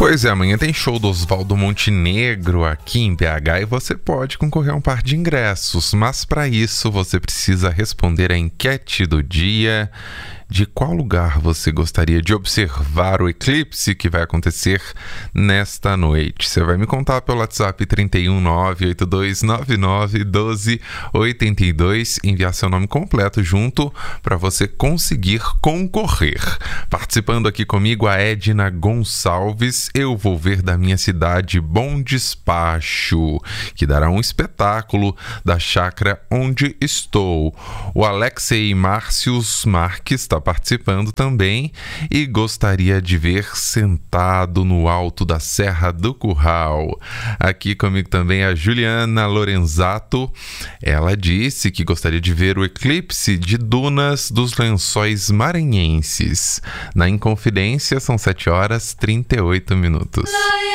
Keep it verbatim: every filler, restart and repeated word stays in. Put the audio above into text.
Pois é, amanhã tem show do Oswaldo Montenegro aqui em B H e você pode concorrer a um par de ingressos, mas para isso você precisa responder a enquete do dia. De qual lugar você gostaria de observar o eclipse que vai acontecer nesta noite? Você vai me contar pelo WhatsApp trinta e um, nove oito dois nove nove, doze, oitenta e dois, enviar seu nome completo junto para você conseguir concorrer. Participando aqui comigo a Edna Gonçalves, Eu Vou Ver da Minha Cidade Bom Despacho, que dará um espetáculo da chácara onde estou. O Alexei Márcios Marques está participando também e gostaria de ver Sentado no Alto da Serra do Curral. Aqui comigo também a Juliana Lorenzato. Ela disse que gostaria de ver o eclipse de Dunas dos Lençóis Maranhenses. Na Inconfidência são sete horas e trinta e oito minutos.